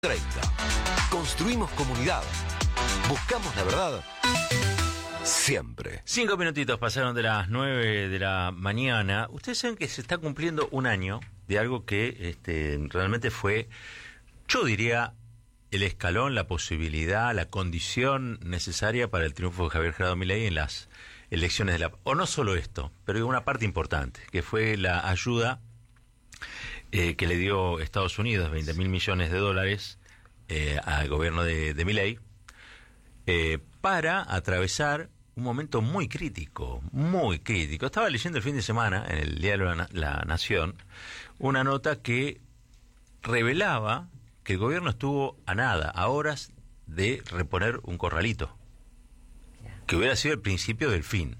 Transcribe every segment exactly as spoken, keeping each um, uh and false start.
treinta. Construimos comunidad. Buscamos la verdad siempre. Cinco minutitos pasaron de las nueve de la mañana. Ustedes saben que se está cumpliendo un año de algo que este, realmente fue, yo diría, el escalón, la posibilidad, la condición necesaria para el triunfo de Javier Gerardo Milei en las elecciones de la... O no solo esto, pero una parte importante, que fue la ayuda eh, que le dio Estados Unidos, veinte mil millones de dólares, eh, al gobierno de, de Milei, eh, para atravesar un momento muy crítico, muy crítico. Estaba leyendo el fin de semana, en el diario La, La Nación, una nota que revelaba que el gobierno estuvo a nada, a horas de reponer un corralito, que hubiera sido el principio del fin.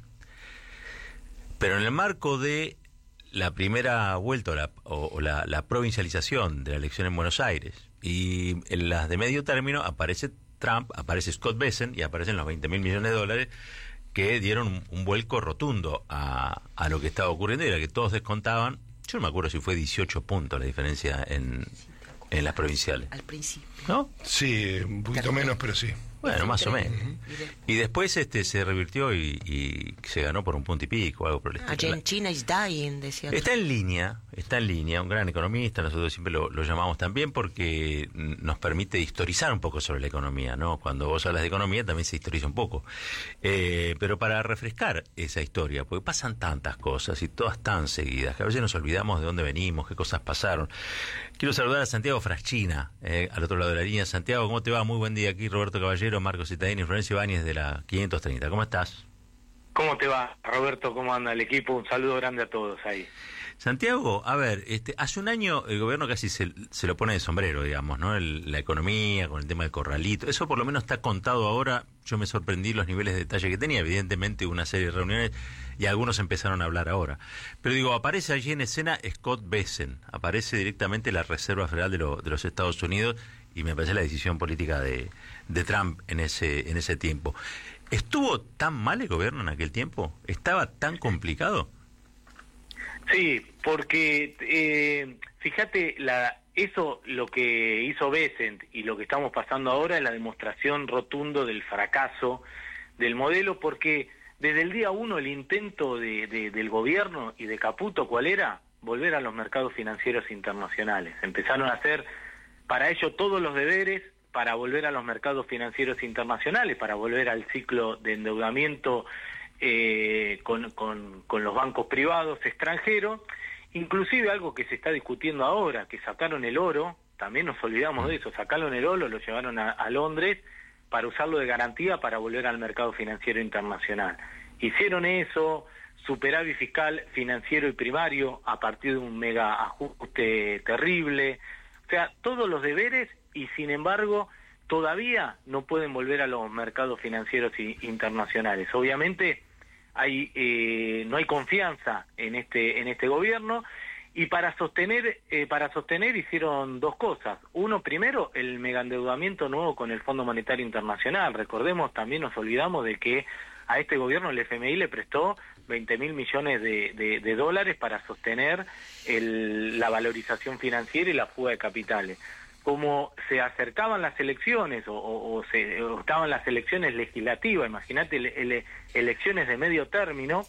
Pero en el marco de la primera vuelta o la, o, o la, la provincialización de la elección en Buenos Aires y en las de medio término aparece Trump, aparece Scott Bessent y aparecen los veinte mil millones de dólares que dieron un, un vuelco rotundo a, a lo que estaba ocurriendo y era que todos descontaban. Yo no me acuerdo si fue dieciocho puntos la diferencia en, en las provinciales. Al principio. ¿No? Sí, un poquito menos, pero sí. Bueno, más o menos. Y después este se revirtió y, y se ganó por un punto y pico, algo por el estilo. Argentina is dying, decía. Está en línea, está en línea, un gran economista, nosotros siempre lo, lo llamamos también porque nos permite historizar un poco sobre la economía, ¿no? Cuando vos hablas de economía también se historiza un poco. Eh, pero para refrescar esa historia, porque pasan tantas cosas y todas tan seguidas, que a veces nos olvidamos de dónde venimos, qué cosas pasaron. Quiero saludar a Santiago Fraschina, eh, al otro lado de la línea. Santiago, ¿cómo te va? Muy buen día aquí, Roberto Caballero, Marcos Citadini y Florencio Ibáñez de la quinientos treinta. ¿Cómo estás? ¿Cómo te va, Roberto? ¿Cómo anda el equipo? Un saludo grande a todos ahí. Santiago, a ver, este, hace un año el gobierno casi se, se lo pone de sombrero, digamos, ¿no? El, la economía, con el tema del corralito, eso por lo menos está contado ahora. Yo me sorprendí los niveles de detalle que tenía, evidentemente una serie de reuniones y algunos empezaron a hablar ahora. Pero digo, aparece allí en escena Scott Bessent, aparece directamente la Reserva Federal de, lo, de los Estados Unidos y me parece la decisión política de, de Trump en ese, en ese tiempo. ¿Estuvo tan mal el gobierno en aquel tiempo? ¿Estaba tan complicado? Sí, porque eh, fíjate, la, eso lo que hizo Bessent y lo que estamos pasando ahora es la demostración rotundo del fracaso del modelo, porque desde el día uno el intento de, de, del gobierno y de Caputo, ¿cuál era? Volver a los mercados financieros internacionales. Empezaron a hacer para ello todos los deberes para volver a los mercados financieros internacionales, para volver al ciclo de endeudamiento eh, con, con, con los bancos privados extranjeros, inclusive algo que se está discutiendo ahora, que sacaron el oro, también nos olvidamos de eso, sacaron el oro, lo llevaron a, a Londres para usarlo de garantía para volver al mercado financiero internacional. Hicieron eso, superávit fiscal financiero y primario a partir de un mega ajuste terrible, o sea, todos los deberes y sin embargo todavía no pueden volver a los mercados financieros internacionales. Obviamente hay eh, no hay confianza en este en este gobierno y para sostener eh, para sostener hicieron dos cosas. Uno, primero, el megaendeudamiento nuevo con el Fondo Monetario Internacional. Recordemos, también nos olvidamos de que a este gobierno el F M I le prestó veinte mil millones de, de, de dólares para sostener el, la valorización financiera y la fuga de capitales. Como se acercaban las elecciones o, o, o, se, o estaban las elecciones legislativas, imagínate ele, ele, elecciones de medio término,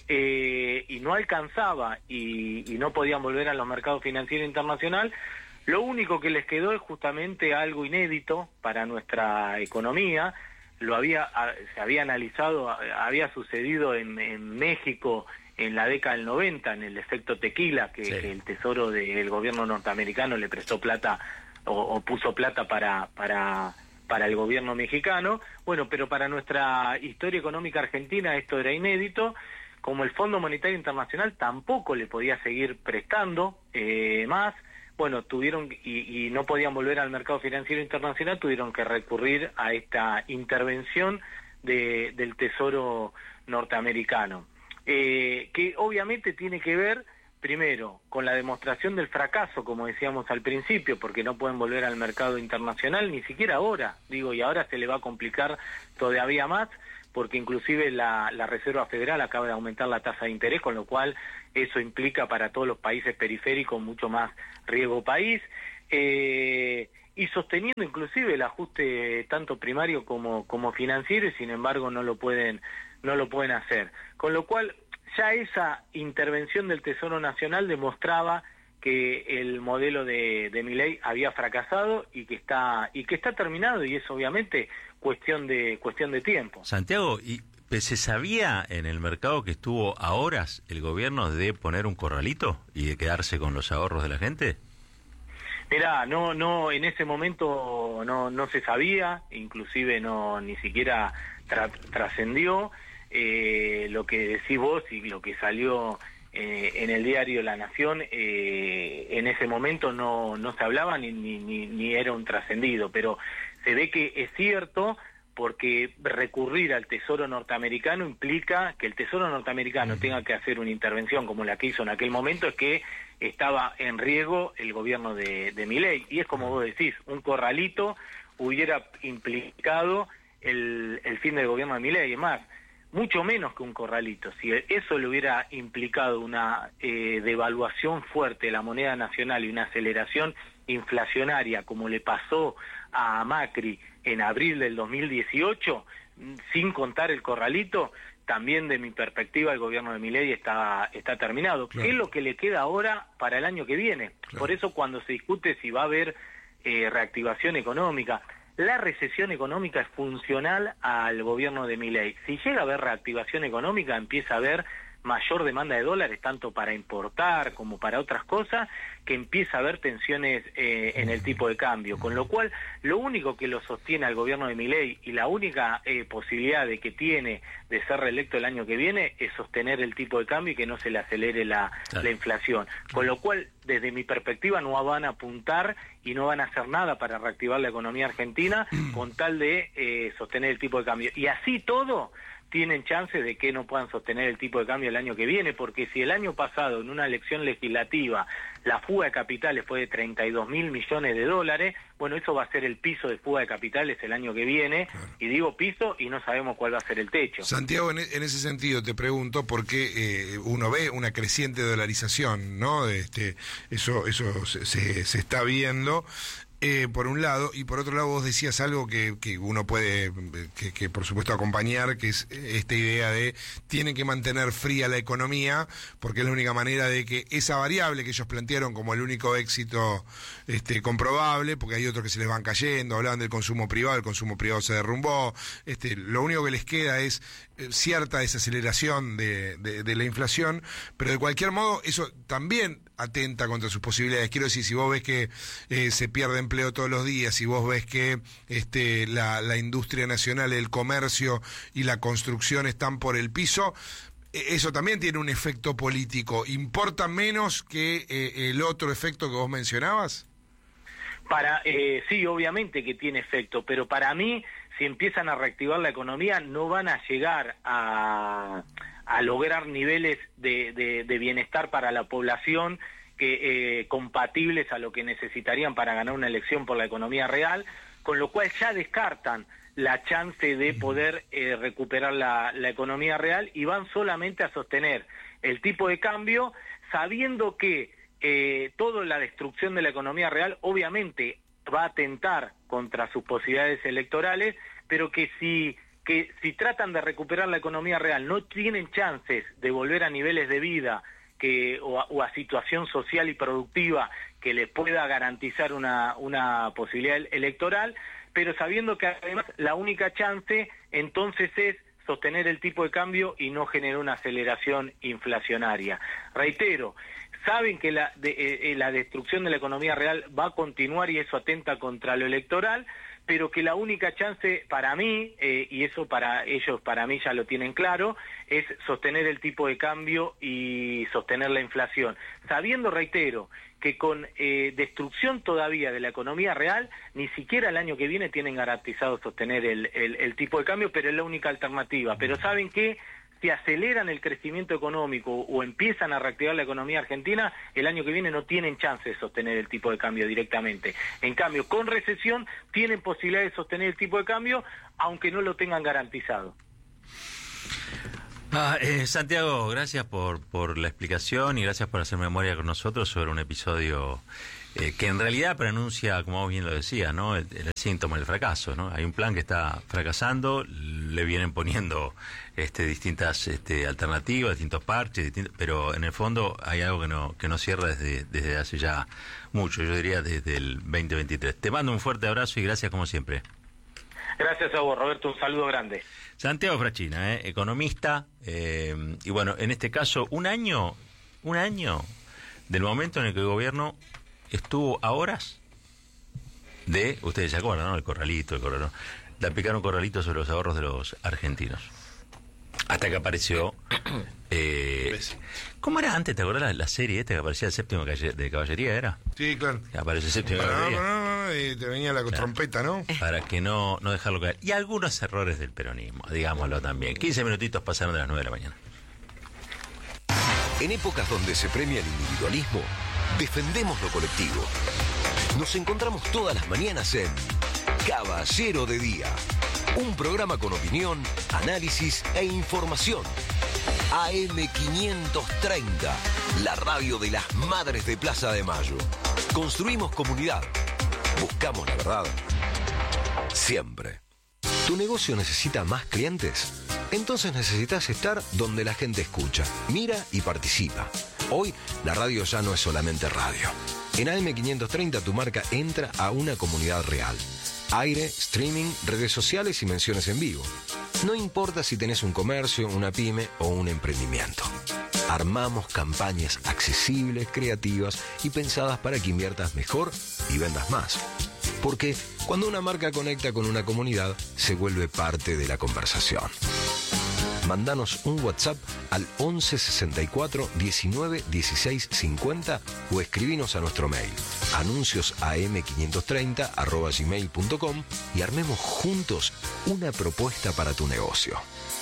eh, y no alcanzaba y, y no podían volver a los mercados financieros internacionales, lo único que les quedó es justamente algo inédito para nuestra economía. Lo había se había analizado, había sucedido en, en México en la década del noventa, en el efecto tequila, que, sí. que el Tesoro del gobierno norteamericano le prestó plata o, o puso plata para para para el gobierno mexicano. Bueno, pero para nuestra historia económica argentina esto era inédito. Como el Fondo Monetario Internacional tampoco le podía seguir prestando eh, más, bueno, tuvieron y, y no podían volver al mercado financiero internacional, tuvieron que recurrir a esta intervención de, del Tesoro norteamericano, eh, que obviamente tiene que ver, primero, con la demostración del fracaso, como decíamos al principio, porque no pueden volver al mercado internacional, ni siquiera ahora, digo, y ahora se le va a complicar todavía más, porque inclusive la, la Reserva Federal acaba de aumentar la tasa de interés, con lo cual eso implica para todos los países periféricos mucho más riesgo país, eh, y sosteniendo inclusive el ajuste tanto primario como, como financiero, y sin embargo no lo pueden, no lo pueden hacer. Con lo cual, ya esa intervención del Tesoro Nacional demostraba que el modelo de, de Milei había fracasado y que está y que está terminado, y es obviamente cuestión de cuestión de tiempo. Santiago, ¿y se sabía en el mercado que estuvo a horas el gobierno de poner un corralito y de quedarse con los ahorros de la gente? Mirá, no, no, en ese momento no, no se sabía, inclusive no ni siquiera tra trascendió eh, lo que decís vos y lo que salió Eh, en el diario La Nación. Eh, en ese momento no, no se hablaba ni, ni, ni, ni era un trascendido, pero se ve que es cierto, porque recurrir al Tesoro norteamericano implica que el Tesoro norteamericano tenga que hacer una intervención como la que hizo en aquel momento, es que estaba en riesgo el gobierno de, de Milei, y es como vos decís, un corralito hubiera implicado el, el fin del gobierno de Milei. Es más, mucho menos que un corralito. Si eso le hubiera implicado una eh, devaluación fuerte de la moneda nacional y una aceleración inflacionaria, como le pasó a Macri en abril del dos mil dieciocho, sin contar el corralito, también de mi perspectiva el gobierno de Milei está, está terminado. Claro. ¿Qué es lo que le queda ahora para el año que viene? Claro. Por eso cuando se discute si va a haber eh, reactivación económica, la recesión económica es funcional al gobierno de Milei. Si llega a haber reactivación económica, empieza a haber mayor demanda de dólares, tanto para importar como para otras cosas, que empieza a haber tensiones eh, en el tipo de cambio. Con lo cual, lo único que lo sostiene al gobierno de Milei y la única eh, posibilidad de que tiene de ser reelecto el año que viene es sostener el tipo de cambio y que no se le acelere la, la inflación. Con lo cual, desde mi perspectiva, no van a apuntar y no van a hacer nada para reactivar la economía argentina con tal de eh, sostener el tipo de cambio. Y así todo, tienen chances de que no puedan sostener el tipo de cambio el año que viene, porque si el año pasado en una elección legislativa la fuga de capitales fue de treinta y dos mil millones de dólares, bueno, eso va a ser el piso de fuga de capitales el año que viene, claro. Y digo piso y no sabemos cuál va a ser el techo. Santiago, en, en ese sentido te pregunto, porque eh, uno ve una creciente dolarización, ¿no? Este, eso eso se, se, se está viendo. Eh, por un lado, y por otro lado vos decías algo que, que uno puede, que, que por supuesto acompañar, que es esta idea de tienen que mantener fría la economía, porque es la única manera de que esa variable que ellos plantearon como el único éxito este, comprobable, porque hay otros que se les van cayendo, hablaban del consumo privado, el consumo privado se derrumbó, este, lo único que les queda es cierta desaceleración de, de, de la inflación, pero de cualquier modo eso también atenta contra sus posibilidades. Quiero decir, si vos ves que eh, se pierde empleo todos los días, si vos ves que este, la, la industria nacional, el comercio y la construcción están por el piso, eso también tiene un efecto político. ¿Importa menos que eh, el otro efecto que vos mencionabas? Para eh, sí, obviamente que tiene efecto, pero para mí, si empiezan a reactivar la economía, no van a llegar a, a lograr niveles de, de, de bienestar para la población que eh, compatibles a lo que necesitarían para ganar una elección por la economía real, con lo cual ya descartan la chance de poder eh, recuperar la, la economía real y van solamente a sostener el tipo de cambio, sabiendo que eh, toda la destrucción de la economía real obviamente va a atentar contra sus posibilidades electorales, pero que si que si tratan de recuperar la economía real no tienen chances de volver a niveles de vida que o a, o a situación social y productiva que les pueda garantizar una, una posibilidad electoral, pero sabiendo que además la única chance entonces es sostener el tipo de cambio y no generar una aceleración inflacionaria. Reitero, saben que la, de, eh, la destrucción de la economía real va a continuar y eso atenta contra lo electoral, pero que la única chance para mí, eh, y eso para ellos, para mí ya lo tienen claro, es sostener el tipo de cambio y sostener la inflación. Sabiendo, reitero, que con eh, destrucción todavía de la economía real, ni siquiera el año que viene tienen garantizado sostener el, el, el tipo de cambio, pero es la única alternativa. Pero saben que si aceleran el crecimiento económico o empiezan a reactivar la economía argentina, el año que viene no tienen chance de sostener el tipo de cambio directamente. En cambio, con recesión tienen posibilidad de sostener el tipo de cambio, aunque no lo tengan garantizado. Ah, eh, Santiago, gracias por, por la explicación y gracias por hacer memoria con nosotros sobre un episodio eh, que en realidad pronuncia, como vos bien lo decías, ¿no? El, el síntoma del fracaso, ¿no? Hay un plan que está fracasando, le vienen poniendo este, distintas este, alternativas, distintos parches, distintos, pero en el fondo hay algo que no que no cierra desde, desde hace ya mucho, yo diría desde el veinte veintitrés. Te mando un fuerte abrazo y gracias como siempre. Gracias a vos, Roberto, un saludo grande. Santiago Frachina, eh, economista, eh, y bueno, en este caso, un año, un año del momento en el que el gobierno estuvo a horas de, ustedes se acuerdan, ¿no? El corralito, el corralito, de aplicar un corralito sobre los ahorros de los argentinos. Hasta que apareció... Eh, ¿Cómo era antes? ¿Te acuerdas la, la serie esta que aparecía el séptimo de caballería? ¿Era? Sí, claro. Aparece el séptimo de No, caballería. no, no, y te venía la Claro. trompeta, ¿no? Para que no, no dejarlo caer. Y algunos errores del peronismo, digámoslo también. quince minutitos pasaron de las nueve de la mañana. En épocas donde se premia el individualismo, defendemos lo colectivo. Nos encontramos todas las mañanas en Caballero de Día, un programa con opinión, análisis e información. A M quinientos treinta, la radio de las Madres de Plaza de Mayo. Construimos comunidad. Buscamos la verdad. Siempre. ¿Tu negocio necesita más clientes? Entonces necesitas estar donde la gente escucha, mira y participa. Hoy, la radio ya no es solamente radio. En A M quinientos treinta tu marca entra a una comunidad real. Aire, streaming, redes sociales y menciones en vivo. No importa si tenés un comercio, una pyme o un emprendimiento. Armamos campañas accesibles, creativas y pensadas para que inviertas mejor y vendas más. Porque cuando una marca conecta con una comunidad, se vuelve parte de la conversación. Mándanos un WhatsApp al once sesenta y cuatro diecinueve dieciséis cincuenta o escribinos a nuestro mail anuncios a m quinientos treinta arroba gmail punto com y armemos juntos una propuesta para tu negocio.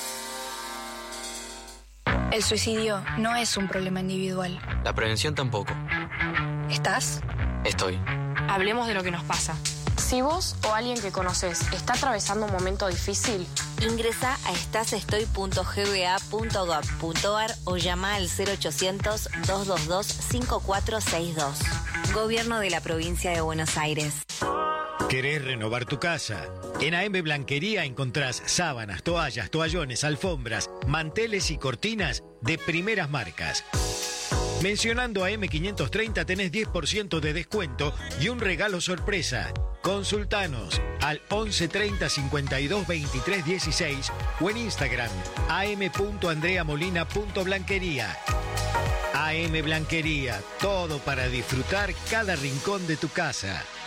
El suicidio no es un problema individual. La prevención tampoco. ¿Estás? Estoy. Hablemos de lo que nos pasa. Si vos o alguien que conoces está atravesando un momento difícil, ingresa a estasestoy punto g b a punto gov punto a r o llama al cero ochocientos, dos dos dos, cinco cuatro seis dos. Gobierno de la Provincia de Buenos Aires. ¿Querés renovar tu casa? En A M Blanquería encontrás sábanas, toallas, toallones, alfombras, manteles y cortinas de primeras marcas. Mencionando a M quinientos treinta tenés diez por ciento de descuento y un regalo sorpresa. Consultanos al once treinta cincuenta y dos veintitrés dieciséis o en Instagram a m punto andrea molina punto blanquería. A M Blanquería, todo para disfrutar cada rincón de tu casa.